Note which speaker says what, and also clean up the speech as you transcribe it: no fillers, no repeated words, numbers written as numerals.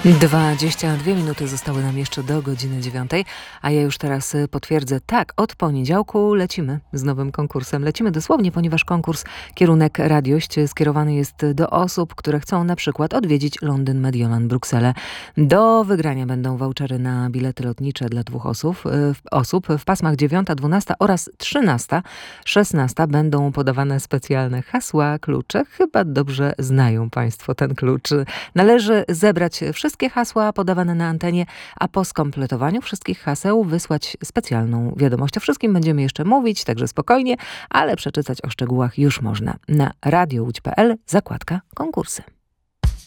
Speaker 1: 22 minuty zostały nam jeszcze do godziny 9, a ja już teraz potwierdzę, tak, od poniedziałku lecimy z nowym konkursem. Lecimy dosłownie, ponieważ konkurs Kierunek Radiość skierowany jest do osób, które chcą na przykład odwiedzić Londyn, Mediolan, Brukselę. Do wygrania będą vouchery na bilety lotnicze dla dwóch osób. W pasmach 9, 12 oraz 13, 16 będą podawane specjalne hasła, klucze. Chyba dobrze znają Państwo ten klucz. Należy zebrać wszystkie hasła podawane na antenie, a po skompletowaniu wszystkich haseł wysłać specjalną wiadomość. O wszystkim będziemy jeszcze mówić, także spokojnie, ale przeczytać o szczegółach już można na radiołódź.pl, zakładka konkursy.